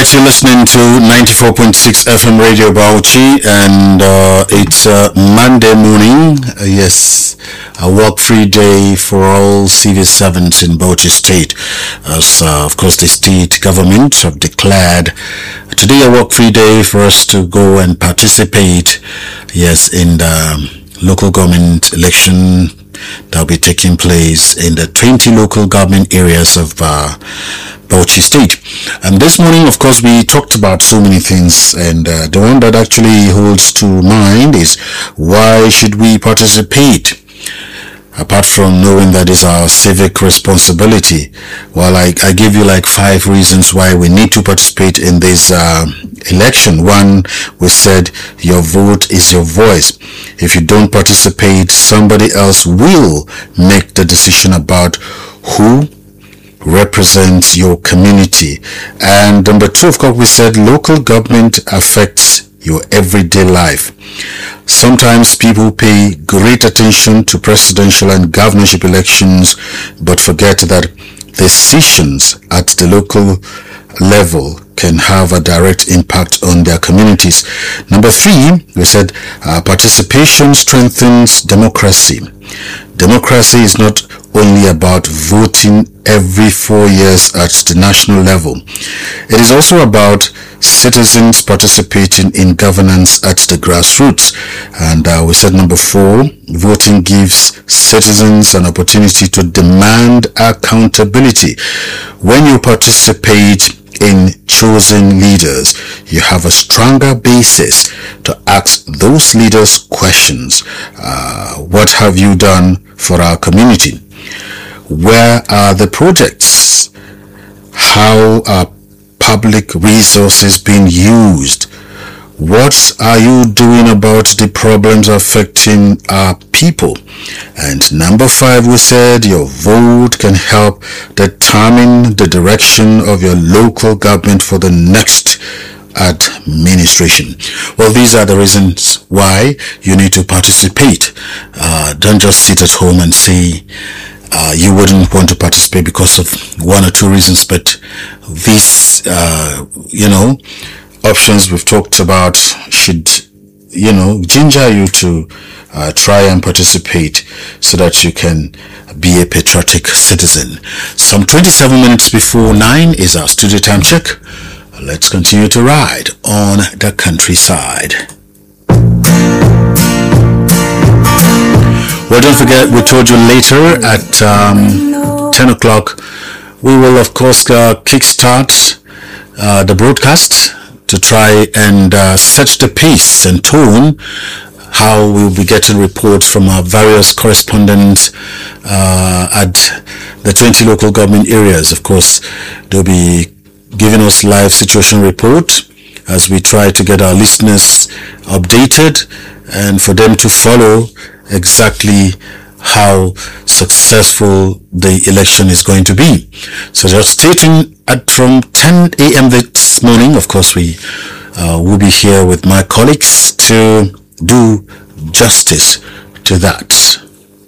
right, you're listening to 94.6 FM Radio Bauchi, and it's Monday morning. Yes, a work-free day for all civil servants in Bauchi State, as of course the state government have declared today a work-free day for us to go and participate, yes, in the local government election that will be taking place in the 20 local government areas of Bauchi State. And this morning, of course, we talked about so many things, and the one that actually holds to mind is, why should we participate? Apart from knowing that is our civic responsibility, well, I give you like 5 reasons why we need to participate in this election. One, we said your vote is your voice. If you don't participate, somebody else will make the decision about who represents your community. And number 2, of course, we said local government affects your everyday life. Sometimes people pay great attention to presidential and governorship elections, but forget that decisions at the local level can have a direct impact on their communities. Number 3, we said participation strengthens democracy. Democracy is not only about voting every 4 years at the national level. It is also about citizens participating in governance at the grassroots. And we said number 4, voting gives citizens an opportunity to demand accountability. When you participate in choosing leaders, you have a stronger basis to ask those leaders questions. What have you done for our community? Where are the projects? How are public resources being used? What are you doing about the problems affecting our people? And number 5, we said your vote can help determine the direction of your local government for the next administration. Well, these are the reasons why you need to participate. Don't just sit at home and say you wouldn't want to participate because of 1 or 2 reasons, but these, options we've talked about should, ginger you to try and participate so that you can be a patriotic citizen. Some 27 minutes before 9 is our studio time check. Let's continue to ride on the countryside. Well, don't forget, we told you later at 10 o'clock, we will, of course, kickstart the broadcast to try and set the pace and tone, how we'll be getting reports from our various correspondents at the 20 local government areas. Of course, they'll be giving us live situation report as we try to get our listeners updated and for them to follow exactly how successful the election is going to be. So just stay tuned from 10 a.m. this morning. Of course, we will be here with my colleagues to do justice to that.